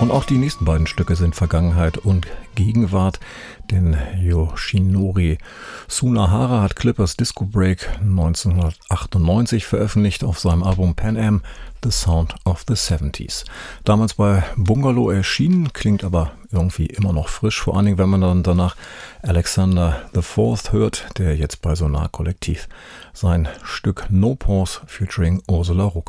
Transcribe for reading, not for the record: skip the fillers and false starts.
Und auch die nächsten beiden Stücke sind Vergangenheit und Gegenwart, denn Yoshinori Tsunahara hat Clippers Disco Break 1998 veröffentlicht auf seinem Album Pan Am, The Sound of the 70s. Damals bei Bungalow erschienen, klingt aber irgendwie immer noch frisch, vor allen Dingen, wenn man dann danach Alexander IV hört, der jetzt bei Sonar Kollektiv sein Stück No Pause featuring Ursula Rucker